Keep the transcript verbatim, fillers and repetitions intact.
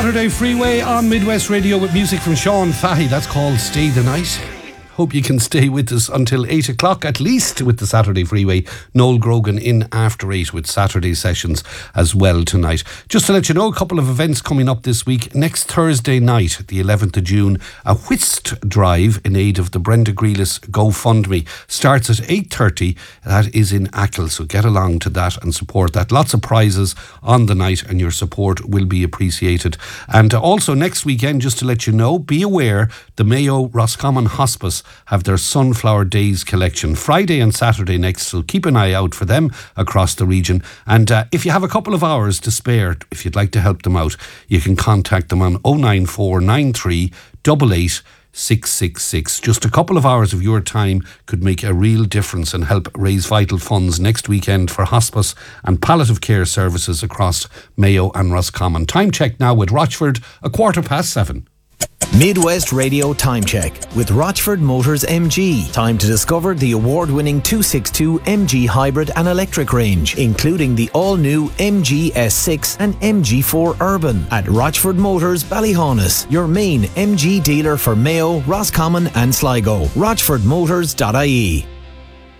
Saturday Freeway on Midwest Radio with music from Sean Fahey. That's called Stay the Night. Hope you can stay with us until eight o'clock at least with the Saturday Freeway. Noel Grogan in after eight with Saturday sessions as well tonight. Just to let you know, a couple of events coming up this week. Next Thursday night, the eleventh of June, a whist drive in aid of the Brenda Grealis GoFundMe starts at eight thirty. That is in Achill, so get along to that and support that. Lots of prizes on the night and your support will be appreciated. And also next weekend, just to let you know, be aware the Mayo Roscommon Hospice have their Sunflower Days collection Friday and Saturday next, so keep an eye out for them across the region. And uh, if you have a couple of hours to spare, if you'd like to help them out, you can contact them on oh nine four nine three eight eight six six six. Just a couple of hours of your time could make a real difference and help raise vital funds next weekend for hospice and palliative care services across Mayo and Roscommon. Time check now with Rochford, a quarter past seven. Midwest Radio Time Check with Rochford Motors M G. Time to discover the award-winning two sixty-two M G hybrid and electric range, including the all-new M G S six and M G four Urban at Rochford Motors Ballyhaunis, your main M G dealer for Mayo, Roscommon and Sligo. rochford motors dot I E.